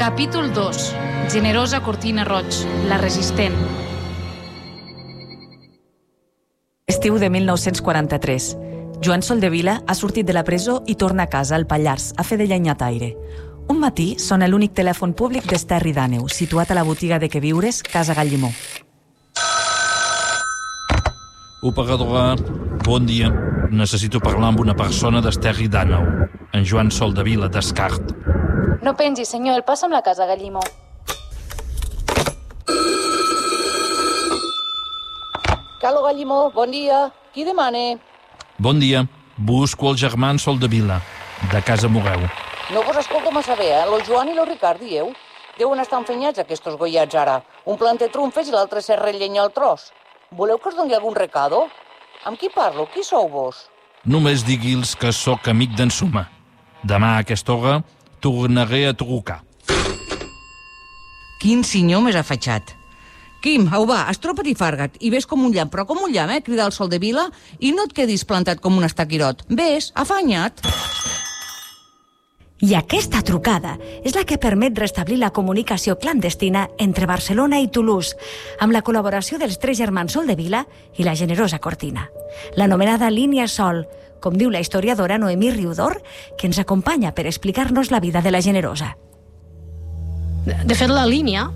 Capítol 2. Generosa Cortina Roig, la resistent. Estiu de 1943. Joan Soldevila ha sortit de la presó i torna a casa, al Pallars, a fer de llenyataire. Un matí sona l'únic telèfon públic d'Esterri d'Àneu, situat a la botiga de queviures Casa Gallimó. Operadora, bon dia. Necessito parlar amb una persona d'Esterri d'Àneu. En Joan Soldevila, Descart. No pengi, senyor, el passa amb la Casa Gallimó. Calo Gallimó, bon dia. Qui demane? Bon dia. Busco el germà Soldevila, de Casa Moreu. No vos escolto massa bé, Lo Joan i lo Ricard, dieu? Deuen estar enfenyats aquests goiats ara. Un plante trumfes i l'altre serra llenya al tros. Voleu que us doni algun recado? Amb qui parlo? Qui sou vos? Només digui'ls que sóc amic d'en Suma. Demà a aquesta hora tornaré a trucar. Quin senyor més afatxat. Quim, au va, estropa't i farga't, i ves com un llamp, però com un llamp, cridar el Soldevila, i no et quedis plantat com un estaquirot. Ves, afanya't. I aquesta trucada és la que permet restablir la comunicació clandestina entre Barcelona i Toulouse, amb la col·laboració dels tres germans Soldevila i la generosa Cortina. L'anomenada línia Sol, com diu la historiadora Noemí Riudor, que ens acompanya per explicar-nos la vida de la generosa. De fet, la línia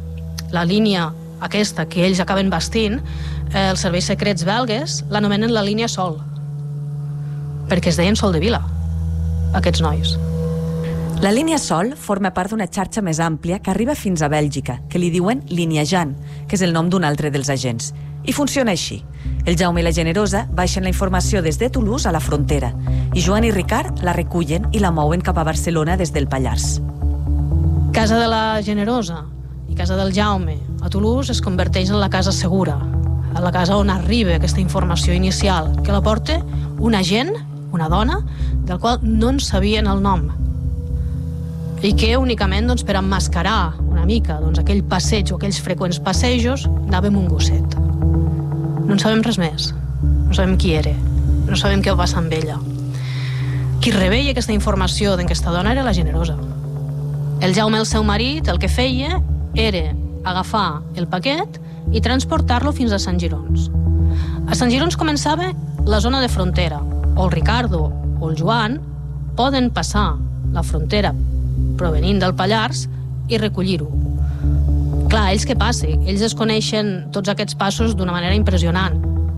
aquesta que ells acaben bastint, els serveis secrets belgues l'anomenen la línia Sol, perquè es deien Soldevila, aquests nois. La línia Sol forma part d'una xarxa més àmplia que arriba fins a Bèlgica, que li diuen línia Jan, que és el nom d'un altre dels agents. I funciona així. El Jaume i la Generosa baixen la informació des de Toulouse a la frontera i Joan i Ricard la recullen i la mouen cap a Barcelona des del Pallars. Casa de la Generosa i casa del Jaume a Toulouse es converteix en la casa segura, a la casa on arriba aquesta informació inicial, que la porta un agent, una dona, del qual no en sabien el nom, i que únicament per emmascarar una mica aquell passeig o aquells freqüents passejos anava amb un gosset. No en sabem res més. No sabem qui era. No sabem què va passar amb ella. Qui rebia aquesta informació d'aquesta dona era la Generosa. El Jaume, el seu marit, el que feia era agafar el paquet i transportar-lo fins a Sant Girons. A Sant Girons començava la zona de frontera. O el Ricardo o el Joan poden passar la frontera provenint del Pallars i recollir-ho. Clar, ells què passa? Ells es coneixen tots aquests passos d'una manera impressionant.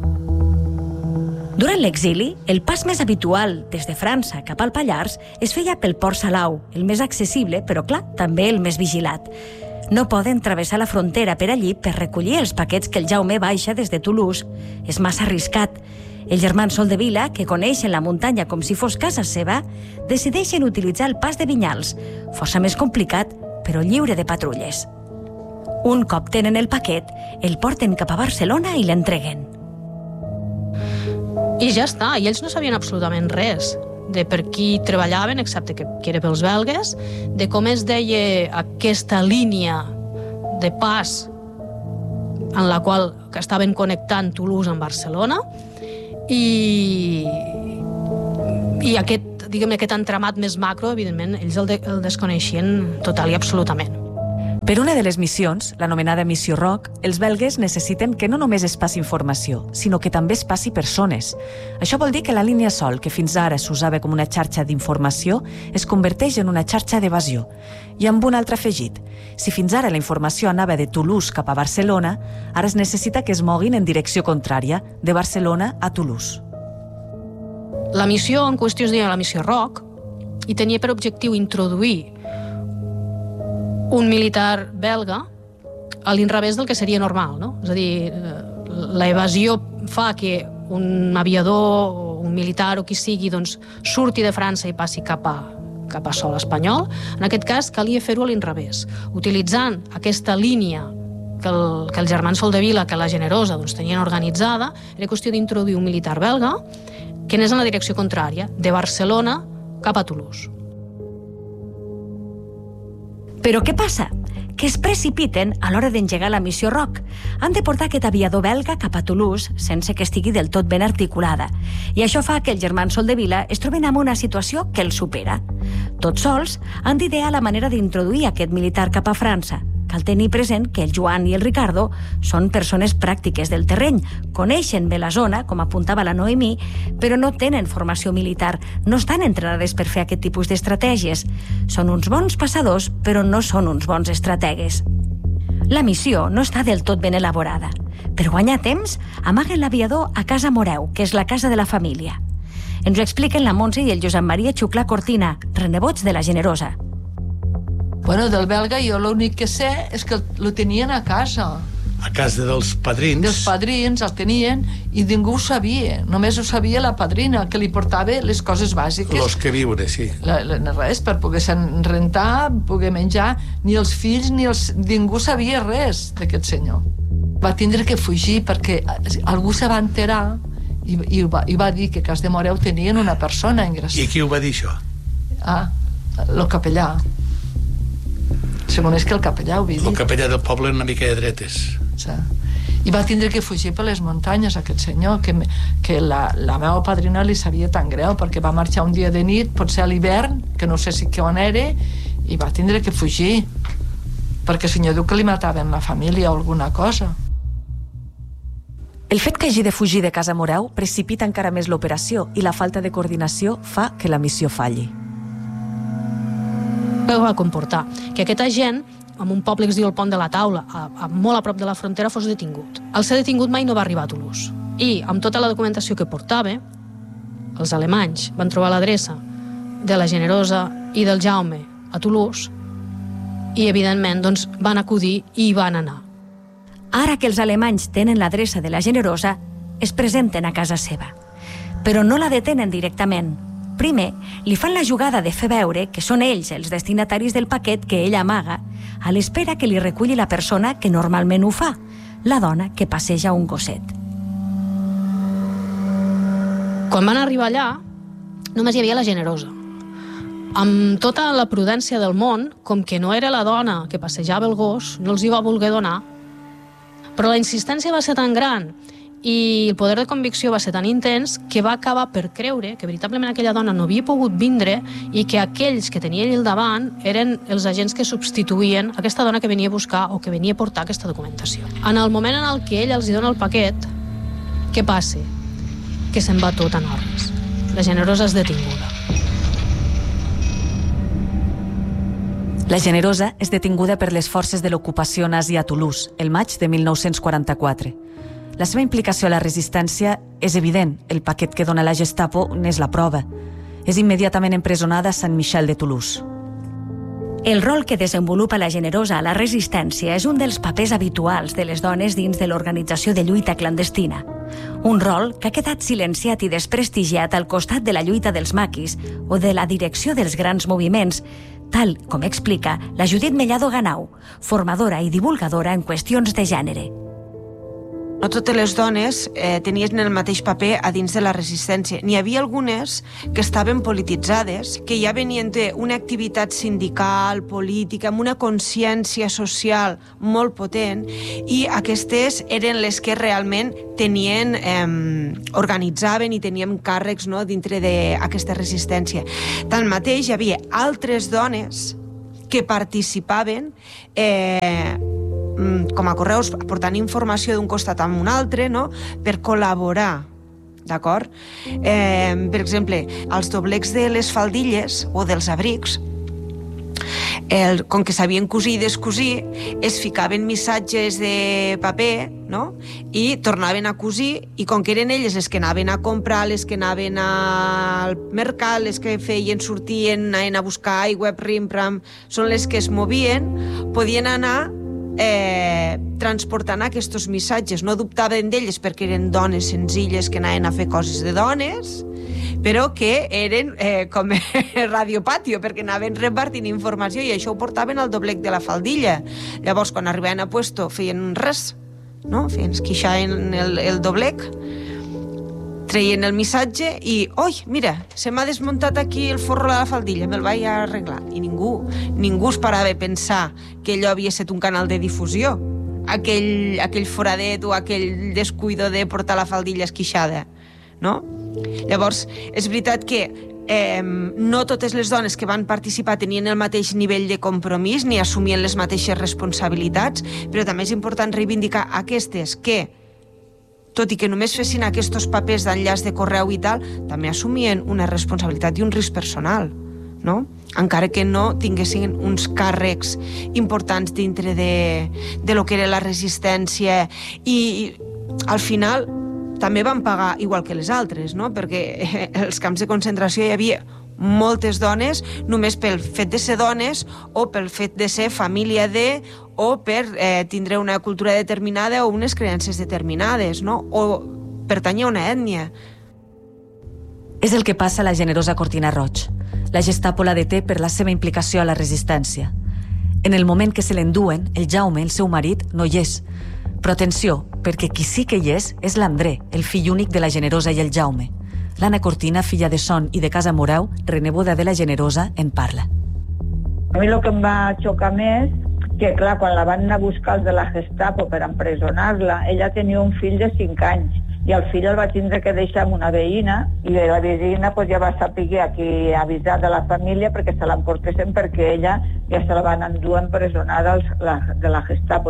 Durant l'exili, el pas més habitual des de França cap al Pallars es feia pel Port Salau, el més accessible, però clar, també el més vigilat. No poden travessar la frontera per allí per recollir els paquets que el Jaume baixa des de Toulouse. És massa arriscat. Els germans Soldevila, que coneixen la muntanya com si fos casa seva, decideixen utilitzar el pas de Vinyals, força més complicat, però lliure de patrulles. Un cop tenen el paquet, el porten cap a Barcelona i l'entreguen. I ja està, i ells no sabien absolutament res de per qui treballaven, excepte que era pels belgues, de com es deia aquesta línia de pas en la qual estaven connectant Toulouse amb Barcelona, i aquest entramat més macro, evidentment, ells el desconeixien total i absolutament. Per una de les missions, l'anomenada Missió Roc, els belgues necessiten que no només es passi informació, sinó que també es passi persones. Això vol dir que la línia Sol, que fins ara s'usava com una xarxa d'informació, es converteix en una xarxa d'evasió. I amb un altre afegit. Si fins ara la informació anava de Toulouse cap a Barcelona, ara es necessita que es moguin en direcció contrària, de Barcelona a Toulouse. La missió en qüestió es deia la Missió Roc i tenia per objectiu introduir un militar belga a l'inrevés del que seria normal, no? És a dir, la evasió fa que un aviador o un militar o qui sigui surti de França i passi cap a sòl espanyol. En aquest cas calia fer-ho a l'inrevés, utilitzant aquesta línia que els germans Soldevila, que la Generosa tenien organitzada. Era qüestió d'introduir un militar belga que anés en la direcció contrària, de Barcelona cap a Toulouse. Però què passa? Que es precipiten a l'hora d'engegar la missió Roc. Han de portar aquest aviador belga cap a Toulouse sense que estigui del tot ben articulada. I això fa que els germans Soldevila es troben en una situació que els supera. Tots sols han d'idear la manera d'introduir aquest militar cap a França. Cal tenir present que el Joan i el Ricardo són persones pràctiques del terreny, coneixen bé la zona, com apuntava la Noemí, però no tenen formació militar, no estan entrenades per fer aquest tipus d'estratègies. Són uns bons passadors, però no són uns bons estrategues. La missió no està del tot ben elaborada. Per guanyar temps, amaguen l'aviador a Casa Moreu, que és la casa de la família. Ens ho expliquen la Montse i el Josep Maria Xuclà Cortina, renebots de la Generosa. Bueno, del belga jo l'únic que sé és que lo tenien a casa. A casa dels padrins. Dels padrins el tenien i ningú ho sabia. Només ho sabia la padrina, que li portava les coses bàsiques. Los que viure, sí. Res, per poder-se rentar, poder menjar. Ni els fills, ningú sabia res d'aquest senyor. Va tindre que fugir perquè algú se va enterar i va dir que a Cas de Moreu tenien una persona ingressada. I qui ho va dir, això? El capellà. Segons que el capellà ho havia dit. El capellà del poble una mica de dretes. Sí. I va tindre que fugir per les muntanyes, aquest senyor, que la meva padrina li sabia tan greu, perquè va marxar un dia de nit, potser a l'hivern, que no sé si on era, i va tindre que fugir, perquè el senyor diu que li mataven la família o alguna cosa. El fet que hagi de fugir de Casa Moreu precipita encara més l'operació i la falta de coordinació fa que la missió falli. Què va comportar? Que aquest agent, en un poble que es diu el Pont de la Taula, molt a prop de la frontera, fos detingut. Al ser detingut mai no va arribar a Toulouse. I, amb tota la documentació que portava, els alemanys van trobar l'adreça de la Generosa i del Jaume a Toulouse i, evidentment, doncs, van acudir i hi van anar. Ara que els alemanys tenen l'adreça de la Generosa, es presenten a casa seva. Però no la detenen directament. Primer, li fan la jugada de fer veure que són ells els destinataris del paquet que ella amaga, a l'espera que li reculli la persona que normalment ho fa, la dona que passeja un gosset. Quan van arribar allà, només hi havia la Generosa. Amb tota la prudència del món, com que no era la dona que passejava el gos, no els hi va voler donar. Però la insistència va ser tan gran i el poder de convicció va ser tan intens que va acabar per creure que veritablement aquella dona no havia pogut vindre i que aquells que tenia ell al davant eren els agents que substituïen aquesta dona que venia a buscar o que venia a portar aquesta documentació. En el moment en el que ell els dona el paquet, què passa? Que se'n va tot en orris. La Generosa és detinguda. La Generosa és detinguda per les forces de l'ocupació nazi a Toulouse, el maig de 1944. La seva implicació a la resistència és evident. El paquet que dona la Gestapo n'és la prova. És immediatament empresonada a Saint-Michel de Toulouse. El rol que desenvolupa la Generosa a la resistència és un dels papers habituals de les dones dins de l'organització de lluita clandestina. Un rol que ha quedat silenciat i desprestigiat al costat de la lluita dels maquis o de la direcció dels grans moviments, tal com explica la Judit Mellado Ganau, formadora i divulgadora en qüestions de gènere. No totes les dones tenien el mateix paper a dins de la resistència. N'hi havia algunes que estaven polititzades, que ja venien d'una activitat sindical, política, amb una consciència social molt potent, i aquestes eren les que realment tenien, organitzaven i tenien càrrecs, no, dintre d'aquesta resistència. Tanmateix, hi havia altres dones que participaven com a correus, aportant informació d'un costat a un altre, no?, per col·laborar, d'acord? Per exemple, els doblecs de les faldilles o dels abrics, com que sabien cosir i descosir, es ficaven missatges de paper, no?, i tornaven a cosir, i com que eren elles les que anaven a comprar, les que anaven al mercat, les que feien, sortien, anaven a buscar aigua, prim-pram, són les que es movien, podien anar transportant aquests missatges. No dubtaven d'elles perquè eren dones senzilles que anaven a fer coses de dones, però que eren com radiopatio, perquè anaven repartint informació i això ho portaven al doblec de la faldilla. Llavors, quan arribaven a puesto, feien res, no? Feien esquixaven el doblec, treien el missatge i, oi, mira, se m'ha desmuntat aquí el forro de la faldilla, me'l vaig arreglar. I ningú es parava a pensar que allò havia estat un canal de difusió, aquell foradet o aquell descuido de portar la faldilla esquixada, no? Llavors, és veritat que no totes les dones que van participar tenien el mateix nivell de compromís ni assumien les mateixes responsabilitats, però també és important reivindicar aquestes que, tot i que només fessin aquests papers d'enllaç de correu i tal, també assumien una responsabilitat i un risc personal, no? Encara que no tinguessin uns càrrecs importants dintre de lo que era la resistència i al final també van pagar igual que les altres, no? Perquè als camps de concentració hi havia moltes dones només pel fet de ser dones o pel fet de ser família de o per tindre una cultura determinada o unes creences determinades, no? O pertanyia a una ètnia. És el que passa a la generosa Cortina Roig. La Gestapo la deté per la seva implicació a la resistència. En el moment que se l'enduen, el Jaume, el seu marit, no hi és. Però atenció, perquè qui sí que hi és l'André, el fill únic de la Generosa i el Jaume. L'Anna Cortina, filla de Son i de Casa Moreu, reneboda de la Generosa, en parla. A mi el que em va xocar més, que clar, quan la van anar a buscar els de la Gestapo per empresonar-la, ella tenia un fill de 5 anys, i el fill el va tindre que deixar amb una veïna, i la veïna ja va saber aquí avisar de la família perquè se l'emportessin, perquè ella ja se la van endur empresonada de la Gestapo.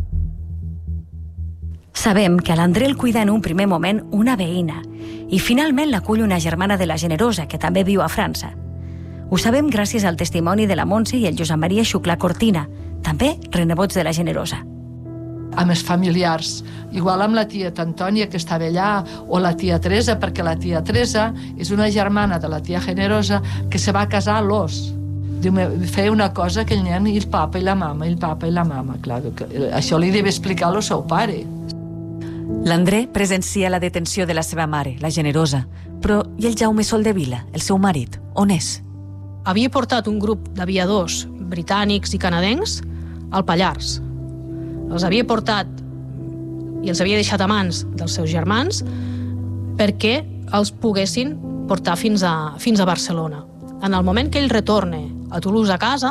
Sabem que a l'André el cuida en un primer moment una veïna i finalment l'acull una germana de la Generosa, que també viu a França. Ho sabem gràcies al testimoni de la Montse i el Josep Maria Xuclà Cortina, també renebots de la Generosa. Amb els familiars, igual amb la tia Antònia que estava allà, o la tia Teresa, perquè la tia Teresa és una germana de la tia Generosa que se va casar a l'os. Feia una cosa que el nen i el papa i la mama, clar, això li devia explicar al seu pare. L'André presencia la detenció de la seva mare, la Generosa, però i el Jaume Soldevila, el seu marit, on és? Havia portat un grup d'aviadors britànics i canadencs al Pallars. Els havia portat i els havia deixat a mans dels seus germans perquè els poguessin portar fins a Barcelona. En el moment que ell retorna a Toulouse a casa,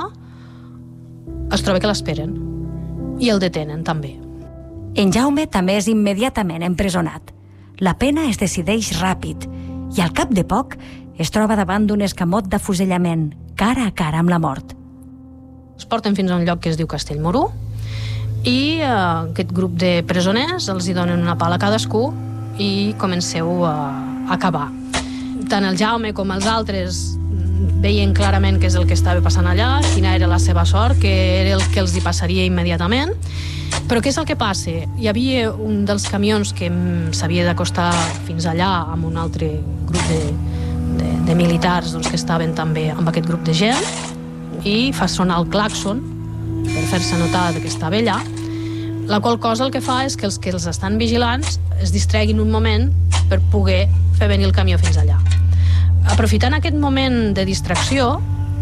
es troba que l'esperen i el detenen també. En Jaume també és immediatament empresonat. La pena es decideix ràpid i al cap de poc es troba davant d'un escamot d'afusellament, cara a cara amb la mort. Es porten fins a un lloc que es diu Castellmorú i aquest grup de presoners els hi donen una pala a cadascú i comenceu a acabar. Tant el Jaume com els altres veien clarament què és el que estava passant allà, quina era la seva sort, que era el que els hi passaria immediatament. Però què és el que passa? Hi havia un dels camions que s'havia d'acostar fins allà amb un altre grup de militars que estaven també amb aquest grup de gent i fa sonar el clàxon per fer-se notar que estava allà, la qual cosa el que fa és que els que els estan vigilants es distreguin un moment per poder fer venir el camió fins allà. Aprofitant aquest moment de distracció,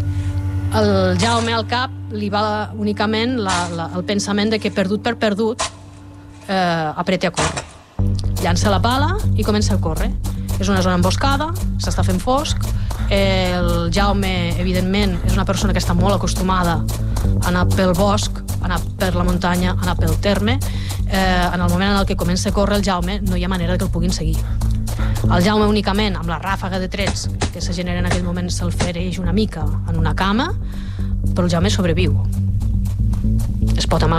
el Jaume al cap li va únicament el pensament de que perdut per perdut apreta a córrer. Llança la pala i comença a córrer. És una zona emboscada, s'està fent fosc, el Jaume, evidentment, és una persona que està molt acostumada a anar pel bosc, a anar per la muntanya, a anar pel terme. En el moment en el que comença a córrer el Jaume no hi ha manera que el puguin seguir. El Jaume únicament, amb la ràfaga de trets que se genera en aquell moment, se'l fereix una mica en una cama, però el Jaume sobreviu. Es pot amagar